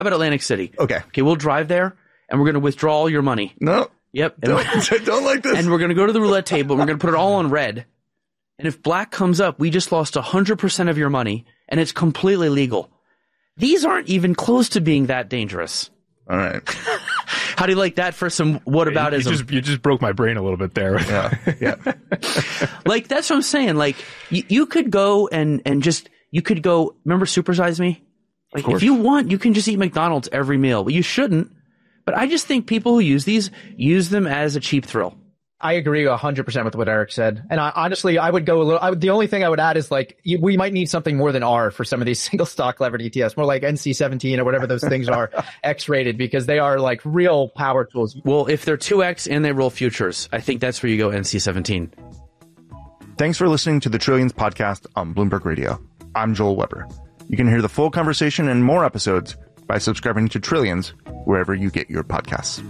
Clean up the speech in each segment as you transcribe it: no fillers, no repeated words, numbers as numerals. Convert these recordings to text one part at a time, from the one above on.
about Atlantic City? Okay, we'll drive there, and we're going to withdraw all your money. No. Yep. Don't like this. And we're going to go to the roulette table, and we're going to put it all on red. And if black comes up, we just lost 100% of your money, and it's completely legal. These aren't even close to being that dangerous. All right. How do you like that for some whataboutism? You just broke my brain a little bit there. Yeah. Like, that's what I'm saying. Like, you could go and just, you could go, remember Supersize Me? Like, if you want, you can just eat McDonald's every meal. But you shouldn't. But I just think people who use these, use them as a cheap thrill. I agree 100% with what Eric said. And honestly, I would go a little, the only thing I would add is like, we might need something more than R for some of these single stock levered ETFs, more like NC17 or whatever those things are, X-rated, because they are like real power tools. Well, if they're 2X and they roll futures, I think that's where you go NC17. Thanks for listening to the Trillions podcast on Bloomberg Radio. I'm Joel Weber. You can hear the full conversation and more episodes by subscribing to Trillions wherever you get your podcasts.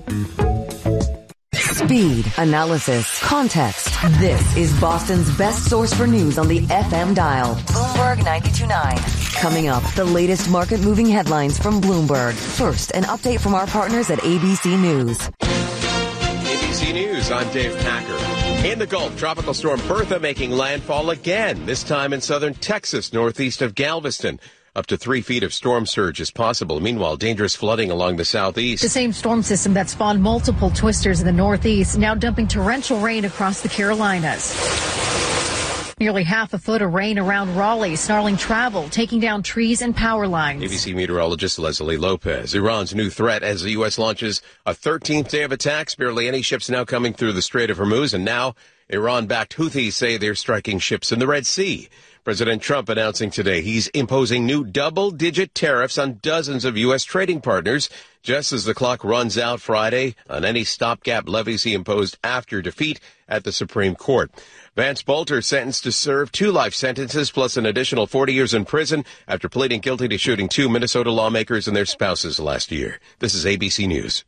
Speed, analysis, context. This is Boston's best source for news on the FM dial. Bloomberg 92.9. Coming up, the latest market-moving headlines from Bloomberg. First, an update from our partners at ABC News. ABC News, I'm Dave Packer. In the Gulf, Tropical Storm Bertha making landfall again, this time in southern Texas, northeast of Galveston. Up to 3 feet of storm surge is possible. Meanwhile, dangerous flooding along the southeast. The same storm system that spawned multiple twisters in the northeast, now dumping torrential rain across the Carolinas. Nearly half a foot of rain around Raleigh, snarling travel, taking down trees and power lines. ABC meteorologist Leslie Lopez. Iran's new threat as the U.S. launches a 13th day of attacks. Barely any ships now coming through the Strait of Hormuz. And now Iran-backed Houthis say they're striking ships in the Red Sea. President Trump announcing today he's imposing new double-digit tariffs on dozens of U.S. trading partners just as the clock runs out Friday on any stopgap levies he imposed after defeat at the Supreme Court. Vance Bolter sentenced to serve 2 life sentences plus an additional 40 years in prison after pleading guilty to shooting 2 Minnesota lawmakers and their spouses last year. This is ABC News.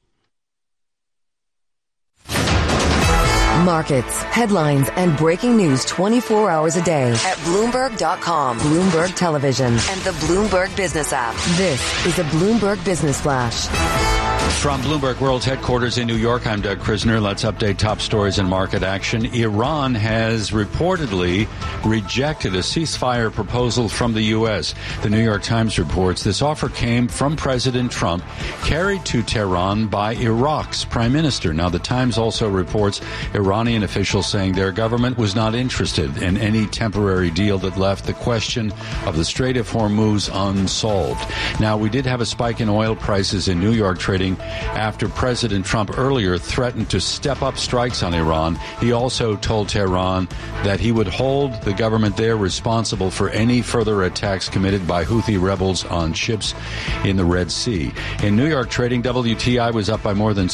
Markets, headlines, and breaking news 24 hours a day at Bloomberg.com, Bloomberg Television, and the Bloomberg Business app. This is a Bloomberg Business Flash. From Bloomberg World Headquarters in New York, I'm Doug Krisner. Let's update top stories and market action. Iran has reportedly rejected a ceasefire proposal from the U.S. The New York Times reports this offer came from President Trump, carried to Tehran by Iraq's prime minister. Now, the Times also reports Iranian officials saying their government was not interested in any temporary deal that left the question of the Strait of Hormuz unsolved. Now, we did have a spike in oil prices in New York trading after President Trump earlier threatened to step up strikes on Iran. He also told Tehran that he would hold the government there responsible for any further attacks committed by Houthi rebels on ships in the Red Sea. In New York trading, WTI was up by more than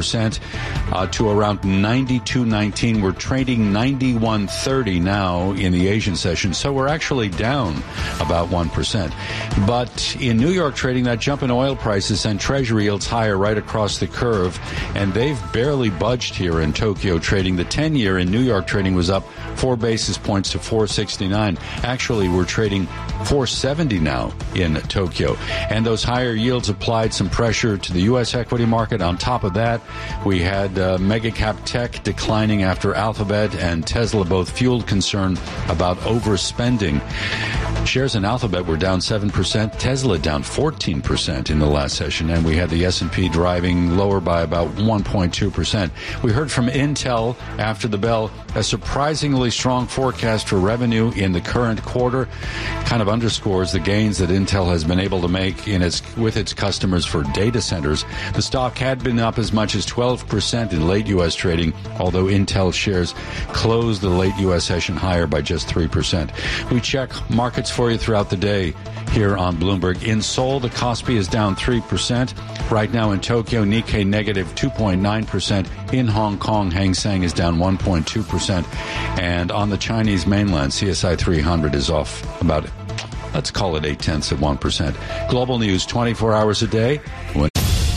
6% to around 92.19. We're trading 91.30 now in the Asian session, so we're actually down about 1%. But in New York trading, that jump in oil prices sent Treasury yields higher right across the curve, and they've barely budged here in Tokyo trading. The 10-year in New York trading was up 4 basis points to 469. Actually, we're trading 470 now in Tokyo. And those higher yields applied some pressure to the U.S. equity market. On top of that, we had mega cap tech declining after Alphabet and Tesla both fueled concern about overspending. Shares in Alphabet were down 7%, Tesla down 14% in the last session, and we had the S&P driving lower by about 1.2%. We heard from Intel after the bell, a surprisingly strong forecast for revenue in the current quarter, kind of underscores the gains that Intel has been able to make with its customers for data centers. The stock had been up as much as 12% in late U.S. trading, although Intel shares closed the late U.S. session higher by just 3%. We check markets for you throughout the day here on Bloomberg. In Seoul, the Kospi is down 3%. Right now in Tokyo, Nikkei negative 2.9%. In Hong Kong, Hang Seng is down 1.2%. And on the Chinese mainland, CSI 300 is off about, let's call it 0.8%. Global news 24 hours a day